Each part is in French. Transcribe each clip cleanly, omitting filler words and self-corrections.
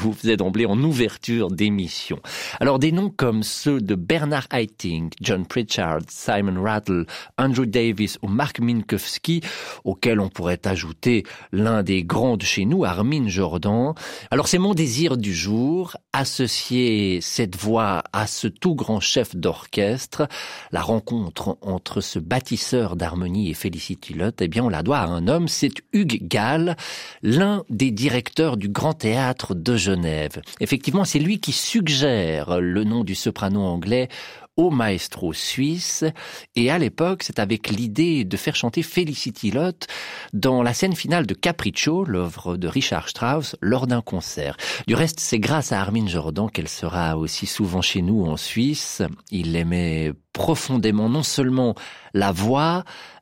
vous faisais d'emblée en ouverture d'émission. Alors des noms comme ceux de Bernard Haitink, John Pritchard, Simon Rattle, Andrew Davis ou Mark Minkowski, auxquels on pourrait ajouter l'un des grands de chez nous, Armin Jordan. Alors c'est mon désir du jour, associer cette voix à ce tout grand chef d'orchestre. La rencontre entre ce bâtisseur d'harmonie et Felicity Lott, eh bien on la doit à un homme, c'est Hugues Gall, l'un des directeurs du Grand Théâtre de Genève. Effectivement, c'est lui qui suggère le nom du soprano anglais au maestro suisse, et à l'époque, c'est avec l'idée de faire chanter Felicity Lott dans la scène finale de Capriccio, l'œuvre de Richard Strauss, lors d'un concert. Du reste, c'est grâce à Armin Jordan qu'elle sera aussi souvent chez nous en Suisse. Il aimait profondément non seulement la voix,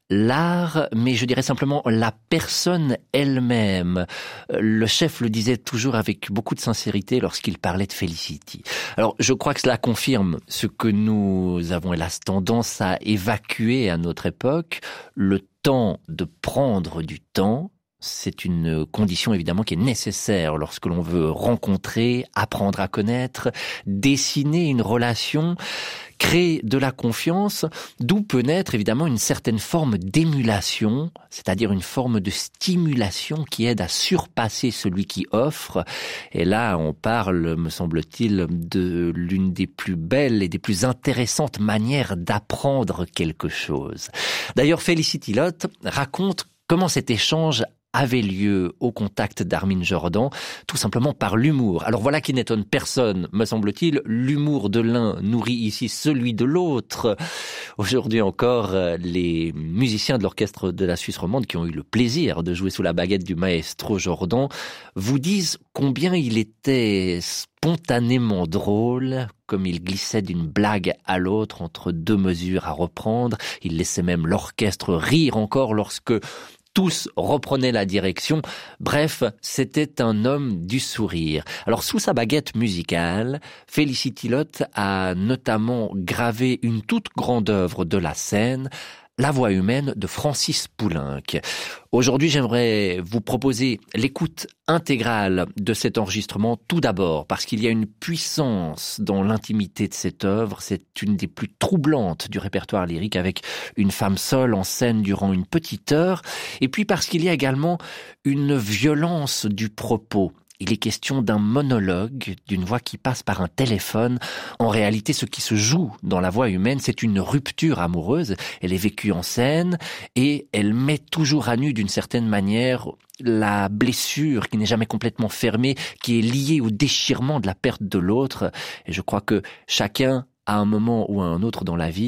l'art, mais je dirais simplement la personne elle-même. Le chef le disait toujours avec beaucoup de sincérité lorsqu'il parlait de Felicity. Alors, je crois que cela confirme ce que nous avons hélas tendance à évacuer à notre époque, le temps de prendre du temps. C'est une condition évidemment qui est nécessaire lorsque l'on veut rencontrer, apprendre à connaître, dessiner une relation, créer de la confiance, d'où peut naître évidemment une certaine forme d'émulation, c'est-à-dire une forme de stimulation qui aide à surpasser celui qui offre. Et là, on parle, me semble-t-il, de l'une des plus belles et des plus intéressantes manières d'apprendre quelque chose. D'ailleurs, Felicity Lott raconte comment cet échange avait lieu au contact d'Armin Jordan, tout simplement par l'humour. Alors voilà qui n'étonne personne, me semble-t-il, l'humour de l'un nourrit ici celui de l'autre. Aujourd'hui encore, les musiciens de l'orchestre de la Suisse romande qui ont eu le plaisir de jouer sous la baguette du maestro Jordan vous disent combien il était spontanément drôle, comme il glissait d'une blague à l'autre entre deux mesures à reprendre. Il laissait même l'orchestre rire encore lorsque tous reprenaient la direction. Bref, c'était un homme du sourire. Alors, sous sa baguette musicale, Felicity Lott a notamment gravé une toute grande œuvre de la scène, La voix humaine de Francis Poulenc. Aujourd'hui, j'aimerais vous proposer l'écoute intégrale de cet enregistrement, tout d'abord parce qu'il y a une puissance dans l'intimité de cette œuvre. C'est une des plus troublantes du répertoire lyrique, avec une femme seule en scène durant une petite heure, et puis parce qu'il y a également une violence du propos. Il est question d'un monologue, d'une voix qui passe par un téléphone. En réalité, ce qui se joue dans la voix humaine, c'est une rupture amoureuse. Elle est vécue en scène et elle met toujours à nu d'une certaine manière la blessure qui n'est jamais complètement fermée, qui est liée au déchirement de la perte de l'autre. Et je crois que chacun, à un moment ou à un autre dans la vie,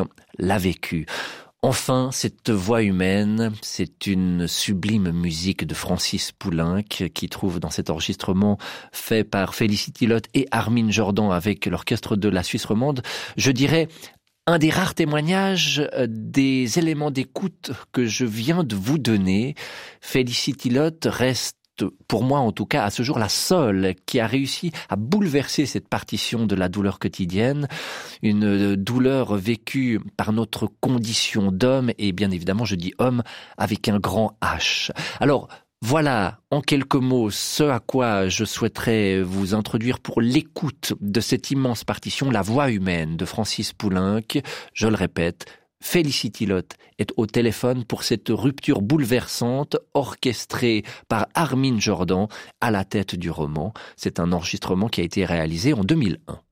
l'a vécu. Enfin, cette voix humaine, c'est une sublime musique de Francis Poulenc qui trouve dans cet enregistrement fait par Felicity Lott et Armin Jordan avec l'orchestre de la Suisse romande, je dirais, un des rares témoignages des éléments d'écoute que je viens de vous donner. Felicity Lott reste, pour moi en tout cas, à ce jour, la seule qui a réussi à bouleverser cette partition de la douleur quotidienne, une douleur vécue par notre condition d'homme, et bien évidemment, je dis homme avec un grand H. Alors, voilà, en quelques mots, ce à quoi je souhaiterais vous introduire pour l'écoute de cette immense partition, La voix humaine de Francis Poulenc. Je le répète, Felicity Lott est au téléphone pour cette rupture bouleversante orchestrée par Armin Jordan à la tête du roman. C'est un enregistrement qui a été réalisé en 2001.